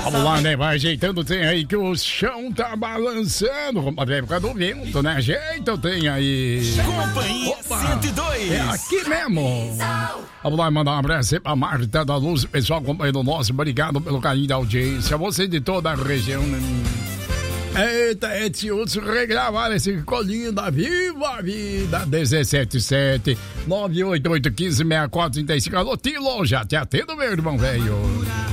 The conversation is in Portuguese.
Vamos lá, né? Vai ajeitando, tem aí que o chão tá balançando. Como a época do vento, né? Ajeita, tem aí. Companhia 102. É aqui mesmo. Vamos lá, mandar um abraço pra Marta da Luz, pessoal acompanhando nosso. Obrigado pelo carinho da audiência. Você de toda a região, né? Eita, Edilson, regravar esse colinho da Viva a Vida. 177 988 15 6435. Alô, Tilo, já te atendo, meu irmão velho.